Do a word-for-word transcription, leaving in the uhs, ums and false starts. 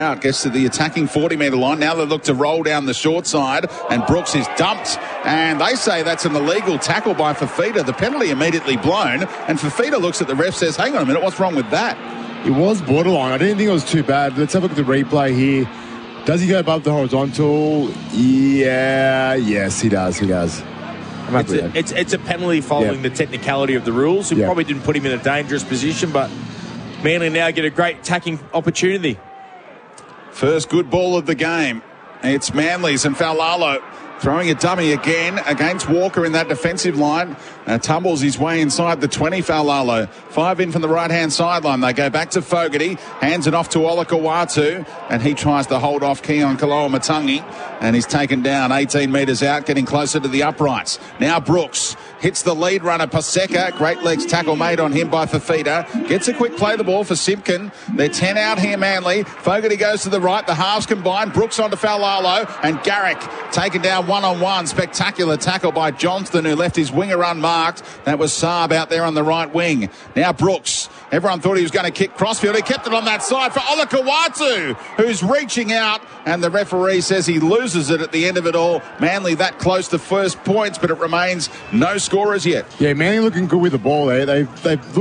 Out gets to the attacking forty metre line. Now they look to roll down the short side, and Brooks is dumped, and they say that's an illegal tackle by Fifita. The penalty immediately blown, and Fifita looks at the ref, says, hang on a minute, what's wrong with that? It was borderline. I didn't think it was too bad. Let's have a look at the replay here. Does he go above the horizontal? Yeah, yes, he does. He does. It's a, it's, it's a penalty following yep. the technicality of the rules. It yep. probably didn't put him in a dangerous position, but Manly now get a great attacking opportunity. First good ball of the game. It's Manly's, and Faulalo throwing a dummy again against Walker in that defensive line. Uh, tumbles his way inside the twenty, Faulalo. Five in from the right-hand sideline. They go back to Fogarty. Hands it off to Olakau'atu, and he tries to hold off Keon Kaloa-Matangi, and he's taken down eighteen metres out, getting closer to the uprights. Now Brooks hits the lead runner, Paseka. Great legs tackle made on him by Fifita. Gets a quick play the ball for Simpkin. They're ten out here, Manly. Fogarty goes to the right. The halves combine. Brooks onto Faulalo, and Garrick taken down one-on-one. Spectacular tackle by Johnston, who left his winger unmarked. That was Saab out there on the right wing. Now Brooks. Everyone thought he was going to kick crossfield. He kept it on that side for Olakau'atu, who's reaching out, and the referee says he loses it at the end of it all. Manly that close to first points, but it remains no score as yet. Yeah, Manly looking good with the ball there. They've, they've